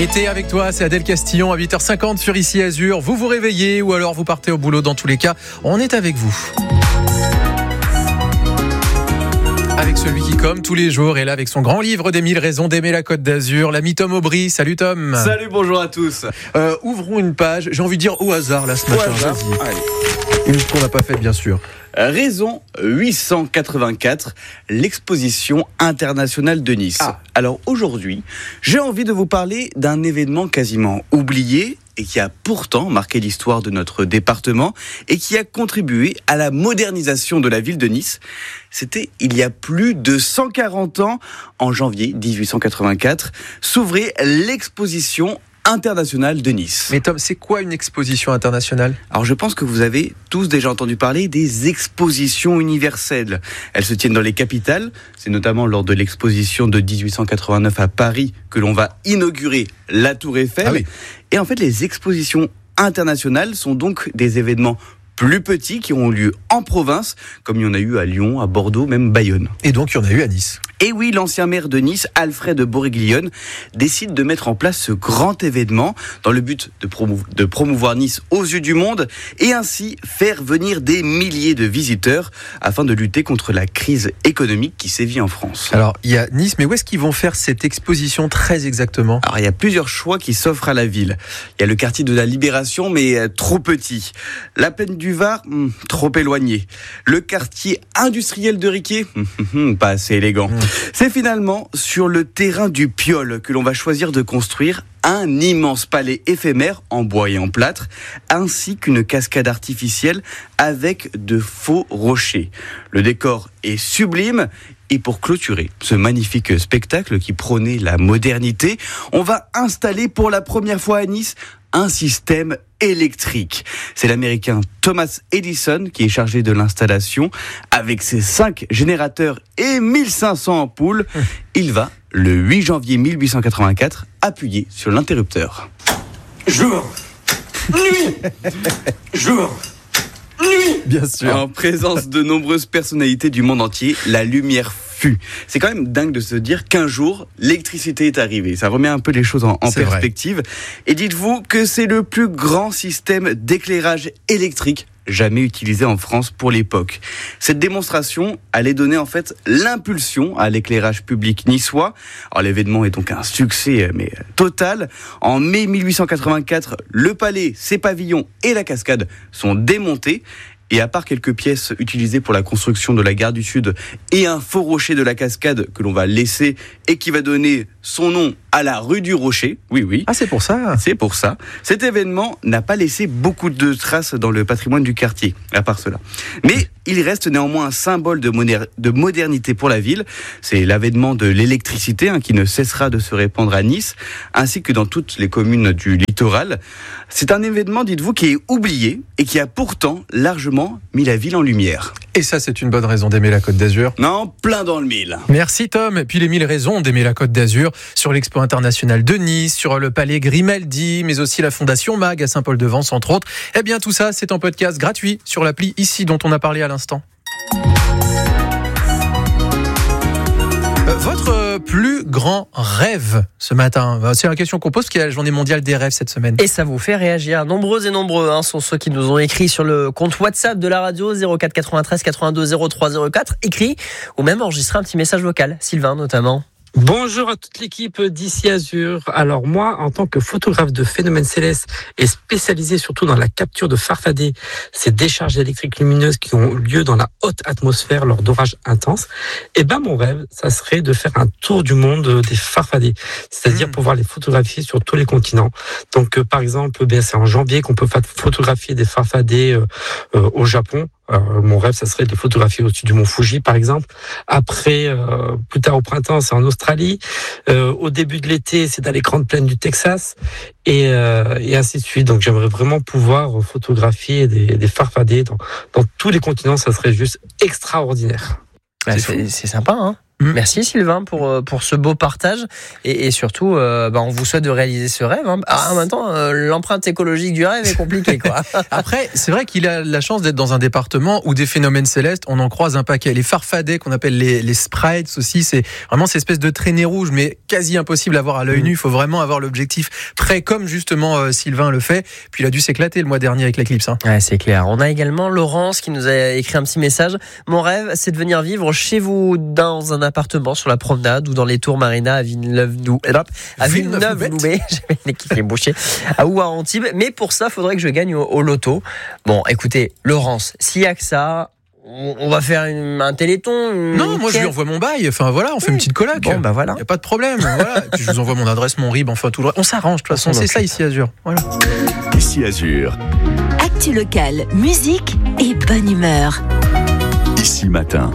Été avec toi, c'est Adèle Castillon à 8h50 sur Ici Azur. Vous vous réveillez ou alors vous partez au boulot. Dans tous les cas, on est avec vous. Avec celui qui, comme tous les jours, est là avec son grand livre des 1000 raisons d'aimer la Côte d'Azur, l'ami Tom Aubry. Salut Tom. Salut, bonjour à tous. Ouvrons une page, j'ai envie de dire au hasard là ce matin. Une qu'on n'a pas faite bien sûr. Raison 884, l'exposition internationale de Nice. Alors aujourd'hui, j'ai envie de vous parler d'un événement quasiment oublié et qui a pourtant marqué l'histoire de notre département et qui a contribué à la modernisation de la ville de Nice. C'était il y a plus de 140 ans, en janvier 1884, s'ouvrait l'exposition internationale de Nice. Mais Tom, c'est quoi une exposition internationale ? Alors je pense que vous avez tous déjà entendu parler des expositions universelles. Elles se tiennent dans les capitales. C'est notamment lors de l'exposition de 1889 à Paris que l'on va inaugurer la Tour Eiffel. Ah oui. Et en fait, les expositions internationales sont donc des événements plus petits qui ont lieu en province, comme il y en a eu à Lyon, à Bordeaux, même Bayonne. Et donc il y en a eu à Nice. Et oui, l'ancien maire de Nice, Alfred Borriglione, décide de mettre en place ce grand événement dans le but de promouvoir Nice aux yeux du monde et ainsi faire venir des milliers de visiteurs afin de lutter contre la crise économique qui sévit en France. Alors il y a Nice, mais où est-ce qu'ils vont faire cette exposition très exactement ? Alors il y a plusieurs choix qui s'offrent à la ville. Il y a le quartier de la Libération, mais trop petit. La plaine du Var, trop éloigné. Le quartier industriel de Riquet, pas assez élégant. C'est finalement sur le terrain du Piole que l'on va choisir de construire un immense palais éphémère en bois et en plâtre, ainsi qu'une cascade artificielle avec de faux rochers. Le décor est sublime. Et pour clôturer ce magnifique spectacle qui prônait la modernité, on va installer pour la première fois à Nice un système électrique. C'est l'américain Thomas Edison qui est chargé de l'installation. Avec ses 5 générateurs et 1500 ampoules, il va, le 8 janvier 1884, appuyer sur l'interrupteur. Jour, nuit, jour, nuit. Bien sûr. En présence de nombreuses personnalités du monde entier, la lumière fut. C'est quand même dingue de se dire qu'un jour, l'électricité est arrivée. Ça remet un peu les choses en perspective. Vrai. Et dites-vous que c'est le plus grand système d'éclairage électrique jamais utilisé en France pour l'époque. Cette démonstration allait donner en fait l'impulsion à l'éclairage public niçois. Alors l'événement est donc un succès mais total. En mai 1884, le palais, ses pavillons et la cascade sont démontés. Et à part quelques pièces utilisées pour la construction de la gare du Sud et un faux rocher de la cascade que l'on va laisser et qui va donner son nom à la rue du Rocher. Oui. Ah, c'est pour ça. C'est pour ça. Cet événement n'a pas laissé beaucoup de traces dans le patrimoine du quartier, à part cela. Mais il reste néanmoins un symbole de modernité pour la ville. C'est l'avènement de l'électricité qui ne cessera de se répandre à Nice, ainsi que dans toutes les communes du littoral. C'est un événement, dites-vous, qui est oublié et qui a pourtant largement mis la ville en lumière. Et ça, c'est une bonne raison d'aimer la Côte d'Azur. Non, plein dans le mille. Merci Tom. Et puis les 1000 raisons d'aimer la Côte d'Azur sur l'Expo internationale de Nice, sur le Palais Grimaldi, mais aussi la Fondation MAG à Saint-Paul-de-Vence, entre autres. Eh bien, tout ça, c'est en podcast gratuit sur l'appli Ici dont on a parlé à l'instant. Votre plus grand rêve ce matin, c'est la question qu'on pose parce qu'il y a la journée mondiale des rêves cette semaine. Et ça vous fait réagir. Nombreux et nombreux sont ceux qui nous ont écrit sur le compte WhatsApp de la radio 04 93 82 03 04, écrit ou même enregistré un petit message vocal. Sylvain notamment. Bonjour à toute l'équipe d'Ici Azur. Alors moi, en tant que photographe de phénomènes célestes et spécialisé surtout dans la capture de farfadets, ces décharges électriques lumineuses qui ont lieu dans la haute atmosphère lors d'orages intenses, mon rêve, ça serait de faire un tour du monde des farfadets, c'est-à-dire pouvoir les photographier sur tous les continents. Donc par exemple, c'est en janvier qu'on peut photographier des farfadets au Japon. Mon rêve, ça serait de les photographier au-dessus du mont Fuji, par exemple. Après, plus tard au printemps, c'est en Australie. Au début de l'été, c'est dans les grandes plaines du Texas, et ainsi de suite. Donc, j'aimerais vraiment pouvoir photographier des farfadets dans tous les continents. Ça serait juste extraordinaire. C'est sympa, hein. Merci Sylvain pour ce beau partage et surtout on vous souhaite de réaliser ce rêve. En même temps, l'empreinte écologique du rêve est compliquée, quoi. Après, c'est vrai qu'il a la chance d'être dans un département où des phénomènes célestes, on en croise un paquet. Les farfadets qu'on appelle les sprites aussi, c'est vraiment cette espèce de traînée rouge, mais quasi impossible à voir à l'œil nu. Il faut vraiment avoir l'objectif prêt, comme justement Sylvain le fait. Puis il a dû s'éclater le mois dernier avec l'éclipse. Ouais, c'est clair. On a également Laurence qui nous a écrit un petit message. Mon rêve, c'est de venir vivre chez vous dans un appartement sur la promenade ou dans les tours Marina à Villeneuve-Loubet, j'avais le nez qui fait boucher, ou à Antibes. Mais pour ça, il faudrait que je gagne au loto. Bon, écoutez, Laurence, s'il y a que ça, on va faire un téléthon. Non, moi je lui envoie mon bail. Enfin voilà, on fait une petite coloc. Bon, bah voilà. Y a pas de problème. Voilà. Et puis je vous envoie mon adresse, mon RIB, enfin tout le reste. On s'arrange. De toute façon, c'est ça ici Azur. Voilà. Ici Azur. Actu local, musique et bonne humeur. Ici Matin.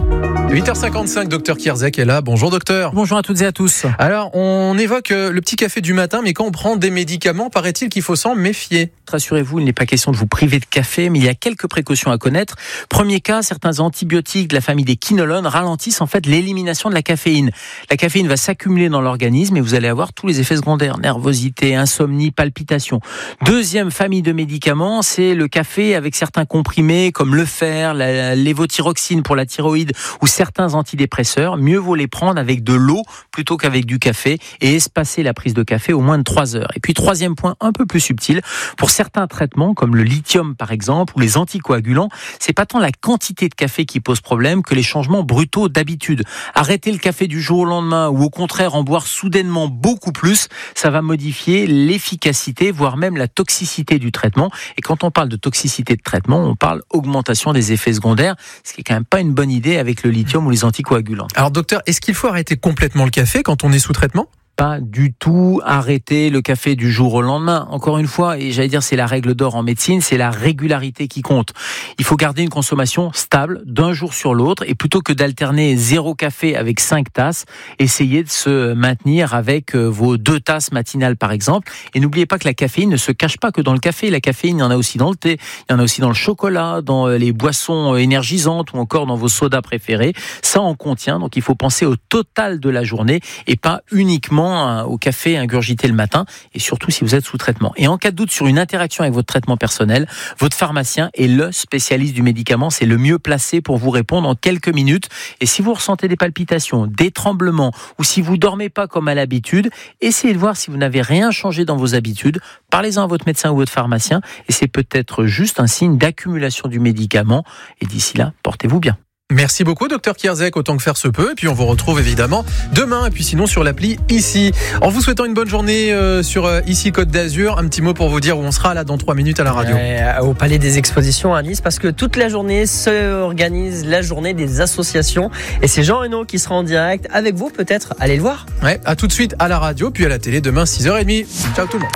8h55, docteur Kierzek est là. Bonjour docteur. Bonjour à toutes et à tous. Alors, on évoque le petit café du matin, mais quand on prend des médicaments, paraît-il qu'il faut s'en méfier. Rassurez-vous, il n'est pas question de vous priver de café, mais il y a quelques précautions à connaître. Premier cas, certains antibiotiques de la famille des quinolones ralentissent en fait l'élimination de la caféine. La caféine va s'accumuler dans l'organisme et vous allez avoir tous les effets secondaires, nervosité, insomnie, palpitations. Deuxième famille de médicaments, c'est le café avec certains comprimés comme le fer, la lévothyroxine pour la thyroïde ou certains antidépresseurs. Mieux vaut les prendre avec de l'eau plutôt qu'avec du café et espacer la prise de café au moins de 3 heures. Et puis troisième point un peu plus subtil, pour certains traitements comme le lithium par exemple ou les anticoagulants, c'est pas tant la quantité de café qui pose problème que les changements brutaux d'habitude. Arrêter le café du jour au lendemain ou au contraire en boire soudainement beaucoup plus, ça va modifier l'efficacité voire même la toxicité du traitement. Et quand on parle de toxicité de traitement, on parle augmentation des effets secondaires, ce qui est quand même pas une bonne idée avec le lithium ou les anticoagulants. Alors docteur, est-ce qu'il faut arrêter complètement le café quand on est sous traitement ? Pas du tout arrêter le café du jour au lendemain. Encore une fois, et j'allais dire c'est la règle d'or en médecine, c'est la régularité qui compte. Il faut garder une consommation stable d'un jour sur l'autre et plutôt que d'alterner 0 café avec 5 tasses, essayez de se maintenir avec vos 2 tasses matinales par exemple. Et n'oubliez pas que la caféine ne se cache pas que dans le café. La caféine, il y en a aussi dans le thé, il y en a aussi dans le chocolat, dans les boissons énergisantes ou encore dans vos sodas préférés. Ça en contient, donc il faut penser au total de la journée et pas uniquement au café ingurgité le matin et surtout si vous êtes sous traitement. Et en cas de doute sur une interaction avec votre traitement personnel, votre pharmacien est le spécialiste du médicament, c'est le mieux placé pour vous répondre en quelques minutes. Et si vous ressentez des palpitations, des tremblements ou si vous dormez pas comme à l'habitude, essayez de voir si vous n'avez rien changé dans vos habitudes. Parlez-en à votre médecin ou votre pharmacien et c'est peut-être juste un signe d'accumulation du médicament. Et d'ici là, portez-vous bien. Merci beaucoup, docteur Kierzek, autant que faire se peut. Et puis on vous retrouve évidemment demain. Et puis sinon sur l'appli Ici. En vous souhaitant une bonne journée sur Ici Côte d'Azur. Un petit mot pour vous dire où on sera là dans 3 minutes à la radio. Au Palais des Expositions à Nice, parce que toute la journée s'organise la journée des associations. Et c'est Jean Reno qui sera en direct avec vous, peut-être. Allez le voir. Ouais, à tout de suite à la radio, puis à la télé demain 6h30. Ciao tout le monde.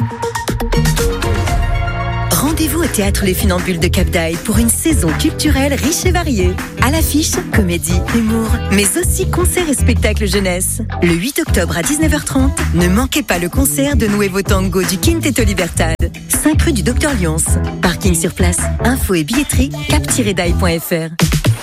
Rendez-vous au Théâtre Les Funambules de Cap d'Aille pour une saison culturelle riche et variée. À l'affiche, comédie, humour, mais aussi concerts et spectacles jeunesse. Le 8 octobre à 19h30, ne manquez pas le concert de Nuevo Tango du Quinteto Libertad. 5 rue du Docteur Lyons. Parking sur place. Info et billetterie cap-daille.fr.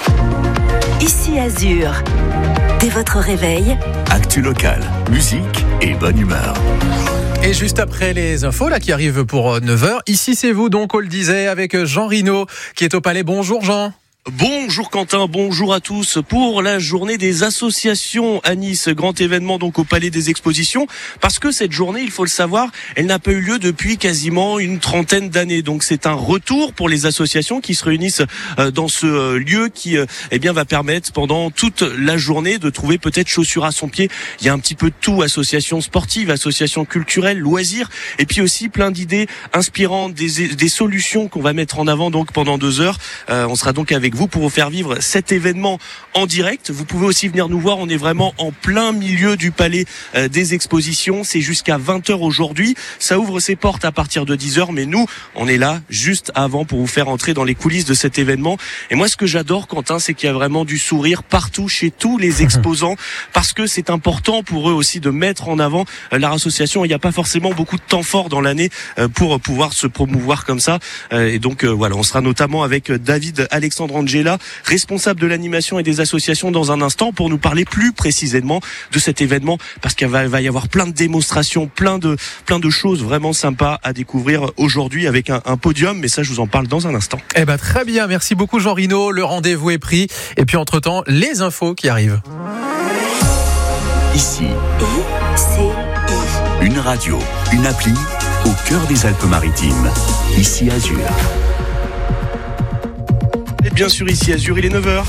Ici Azur. Dès votre réveil, Actu local, musique et bonne humeur. Et juste après les infos là qui arrivent pour 9h, ici c'est vous donc on le disait avec Jean Reno qui est au Palais. Bonjour Jean. Bonjour Quentin, bonjour à tous. Pour la journée des associations à Nice, grand événement donc au Palais des Expositions, parce que cette journée, il faut le savoir, elle n'a pas eu lieu depuis quasiment une trentaine d'années. Donc c'est un retour pour les associations qui se réunissent dans ce lieu qui va permettre pendant toute la journée de trouver peut-être chaussures à son pied. Il y a un petit peu de tout, associations sportives, associations culturelles, loisirs, et puis aussi plein d'idées inspirantes, des solutions qu'on va mettre en avant donc pendant 2 heures. On sera donc avec vous pour vous faire vivre cet événement en direct. Vous pouvez aussi venir nous voir, on est vraiment en plein milieu du Palais des Expositions, c'est jusqu'à 20h aujourd'hui, ça ouvre ses portes à partir de 10h, mais nous on est là juste avant pour vous faire entrer dans les coulisses de cet événement. Et moi ce que j'adore Quentin, c'est qu'il y a vraiment du sourire partout chez tous les exposants, parce que c'est important pour eux aussi de mettre en avant leur association. Il n'y a pas forcément beaucoup de temps fort dans l'année pour pouvoir se promouvoir comme ça, et donc voilà, on sera notamment avec David Alexandre Angela, responsable de l'animation et des associations, dans un instant pour nous parler plus précisément de cet événement, parce qu'il va y avoir plein de démonstrations, plein de choses vraiment sympas à découvrir aujourd'hui avec un podium, mais ça je vous en parle dans un instant. Eh ben très bien, merci beaucoup Jean Rino, le rendez-vous est pris et puis entre-temps les infos qui arrivent. Ici, une radio, une appli au cœur des Alpes-Maritimes. Ici Azur. Et bien sûr ici Azur, il est 9h.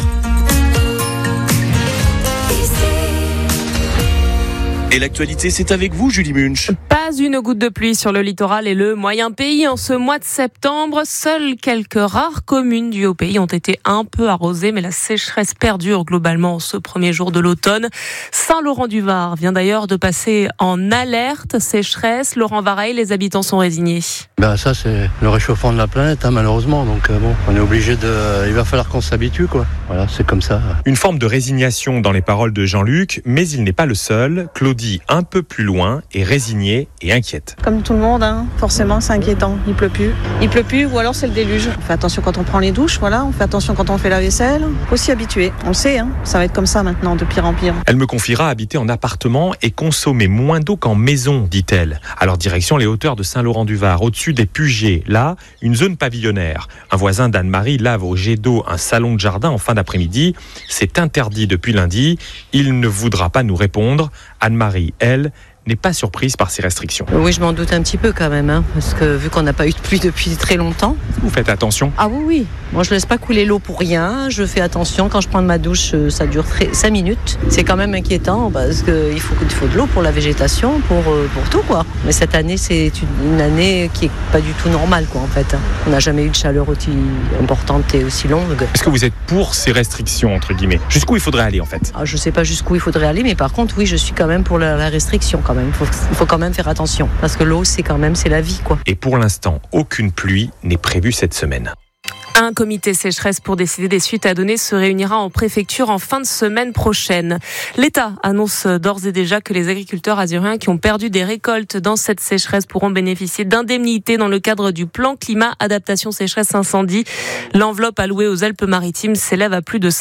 Et l'actualité, c'est avec vous, Julie Munch. Pas une goutte de pluie sur le littoral et le moyen pays en ce mois de septembre. Seules quelques rares communes du Haut-Pays ont été un peu arrosées, mais la sécheresse perdure globalement en ce premier jour de l'automne. Saint-Laurent-du-Var vient d'ailleurs de passer en alerte sécheresse. Laurent Vareille, les habitants sont résignés. Ça, c'est le réchauffement de la planète, malheureusement. Donc on est obligé il va falloir qu'on s'habitue, quoi. Voilà, c'est comme ça. Une forme de résignation dans les paroles de Jean-Luc, mais il n'est pas le seul. Claudie, un peu plus loin, est résignée et inquiète. Comme tout le monde, forcément, c'est inquiétant. Il pleut plus ou alors c'est le déluge. On fait attention quand on prend les douches, on fait attention quand on fait la vaisselle. Faut s'y habituer. On le sait, ça va être comme ça maintenant, de pire en pire. Elle me confiera habiter en appartement et consommer moins d'eau qu'en maison, dit-elle. Alors direction les hauteurs de Saint-Laurent-du-Var, au-dessus des Puget. Là, une zone pavillonnaire. Un voisin d'Anne-Marie lave au jet d'eau un salon de jardin en fin d'après-midi. C'est interdit depuis lundi. Il ne voudra pas nous répondre. Anne-Marie, elle, n'est pas surprise par ces restrictions. Oui, je m'en doute un petit peu quand même, parce que vu qu'on n'a pas eu de pluie depuis très longtemps. Vous faites attention ? Ah oui. Moi, je laisse pas couler l'eau pour rien. Je fais attention. Quand je prends ma douche, ça dure 5 minutes. C'est quand même inquiétant parce qu'il faut de l'eau pour la végétation, pour tout, quoi. Mais cette année, c'est une année qui est pas du tout normale, quoi, en fait. On n'a jamais eu de chaleur aussi importante et aussi longue. Est-ce que vous êtes pour ces restrictions, entre guillemets ? Jusqu'où il faudrait aller, en fait ? Je sais pas jusqu'où il faudrait aller, mais par contre, oui, je suis quand même pour la restriction, quand même. Il faut quand même faire attention, parce que l'eau, c'est la vie, quoi. Et pour l'instant, aucune pluie n'est prévue cette semaine. Un comité sécheresse pour décider des suites à donner se réunira en préfecture en fin de semaine prochaine. L'État annonce d'ores et déjà que les agriculteurs azuriens qui ont perdu des récoltes dans cette sécheresse pourront bénéficier d'indemnités dans le cadre du plan climat adaptation sécheresse incendie. L'enveloppe allouée aux Alpes-Maritimes s'élève à plus de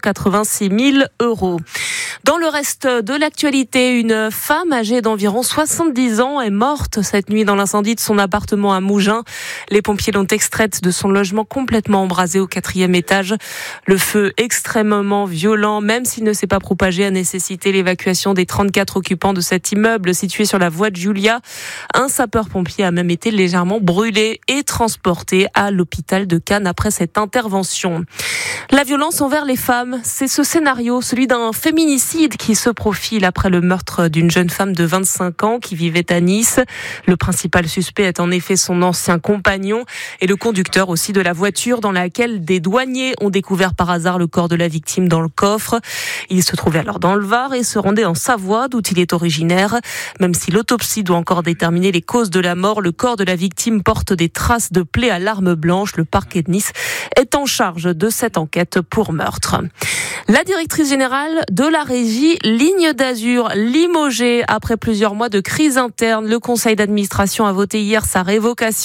586 000 €. Dans le reste de l'actualité, une femme âgée d'environ 70 ans est morte cette nuit dans l'incendie de son appartement à Mougins. Les pompiers l'ont extraite de son logement complètement embrasé au 4e étage. Le feu extrêmement violent, même s'il ne s'est pas propagé, a nécessité l'évacuation des 34 occupants de cet immeuble situé sur la voie de Julia. Un sapeur-pompier a même été légèrement brûlé et transporté à l'hôpital de Cannes après cette intervention. La violence envers les femmes, c'est ce scénario, celui d'un féminicide qui se profile après le meurtre d'une jeune femme de 25 ans qui vivait à Nice. Le principal suspect est en effet son ancien compagnon et le conducteur aussi de la voiture dans laquelle des douaniers ont découvert par hasard le corps de la victime dans le coffre. Il se trouvait alors dans le Var et se rendait en Savoie, d'où il est originaire. Même si l'autopsie doit encore déterminer les causes de la mort, le corps de la victime porte des traces de plaies à l'arme blanche. Le parquet de Nice est en charge de cette enquête pour meurtre. La directrice générale de la régie Ligne d'Azur, limogée après plusieurs mois de crise interne. Le conseil d'administration a voté hier sa révocation.